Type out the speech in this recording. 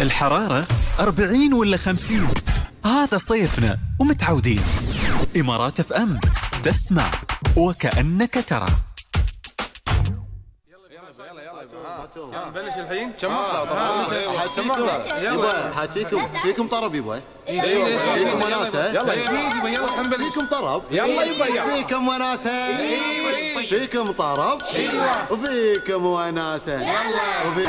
الحرارة 40 ولا 50، هذا صيفنا ومتعودين. إمارات اف ام، تسمع وكأنك ترى. يلا نبلش الحين. كم مقطع طبعا؟ حاجيكم فيكم طرب يبا. ايوه فيكم وناسه. يلا يلا نبلش. فيكم طرب. يلا يبا. فيكم وناسه. فيكم طرب. وفيكم وناسه.